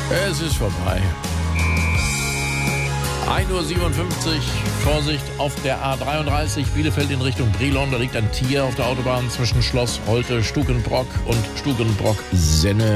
Es ist vorbei. 1:57 Uhr, Vorsicht auf der A33 Bielefeld in Richtung Brilon. Da liegt ein Tier auf der Autobahn zwischen Schloss Holte, Stukenbrock und Stukenbrock-Senne.